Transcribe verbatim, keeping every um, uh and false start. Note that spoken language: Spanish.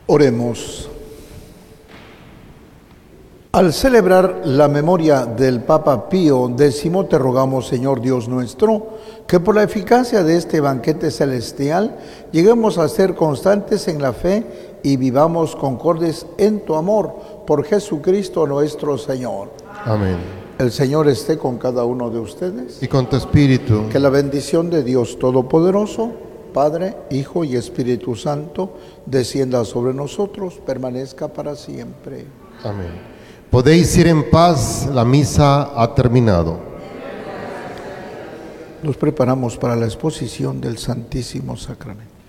Oremos. Al celebrar la memoria del Papa Pío X, te rogamos, Señor Dios nuestro, que por la eficacia de este banquete celestial lleguemos a ser constantes en la fe y vivamos concordes en tu amor, por Jesucristo nuestro Señor. Amén. El Señor esté con cada uno de ustedes. Y con tu espíritu. Que la bendición de Dios Todopoderoso, Padre, Hijo y Espíritu Santo, descienda sobre nosotros, permanezca para siempre. Amén. Podéis ir en paz, la misa ha terminado. Nos preparamos para la exposición del Santísimo Sacramento.